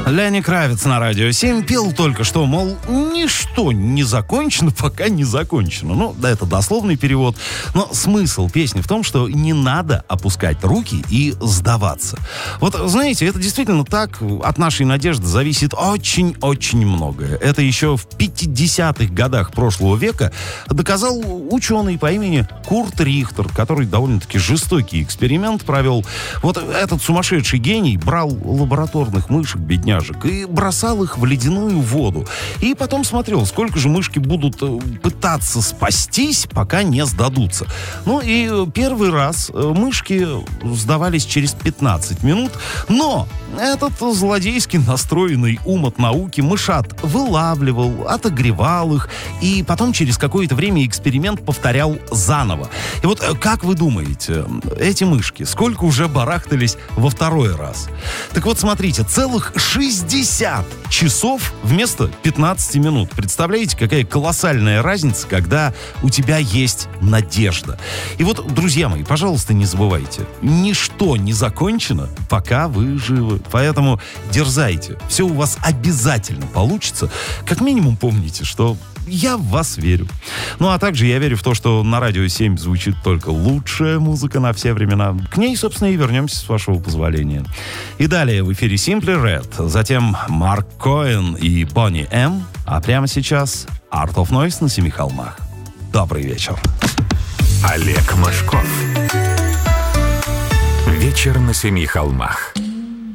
Ленни Кравиц на Радио 7 пел только что, мол, ничто не закончено, пока не закончено. Ну, да, это дословный перевод. Но смысл песни в том, что не надо опускать руки и сдаваться. Вот, знаете, это действительно так. От нашей надежды зависит очень-очень многое. Это еще в 50-х годах прошлого века доказал ученый по имени Курт Рихтер, который довольно-таки жестокий эксперимент провел. Вот этот сумасшедший гений брал лабораторных мышек, бедняжек, и бросал их в ледяную воду. И потом смотрел, сколько же мышки будут пытаться спастись, пока не сдадутся. Ну и первый раз мышки сдавались через 15 минут, но этот злодейски настроенный ум от науки мышат вылавливал, отогревал их, и потом через какое-то время эксперимент повторял заново. И вот как вы думаете, эти мышки сколько уже барахтались во второй раз? Так вот, смотрите, целых 60 часов вместо 15 минут. Представляете, какая колоссальная разница, когда у тебя есть надежда. И вот, друзья мои, пожалуйста, не забывайте, ничто не закончено, пока вы живы. Поэтому дерзайте. Все у вас обязательно получится. Как минимум помните, что я в вас верю. Ну, а также я верю в то, что на Радио 7 звучит только лучшая музыка на все времена. К ней, собственно, и вернемся, с вашего позволения. И далее в эфире Simply Red, затем Марк Коэн и Бонни М. А прямо сейчас Art of Noise на Семи холмах. Добрый вечер. Олег Мошков. Вечер на Семи холмах.